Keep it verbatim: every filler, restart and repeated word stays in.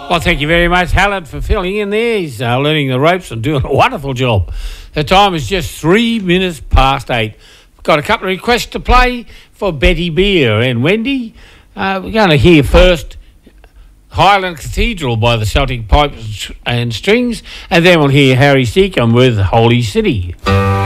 Well, thank you very much, Hallett, for filling in there. He's uh, learning the ropes and doing a wonderful job. The time is just three minutes past eight. We've got a couple of requests to play for Betty Beer and Wendy. Uh, we're going to hear first Highland Cathedral by the Celtic Pipes and Strings, and then we'll hear Harry Seacombe with Holy City.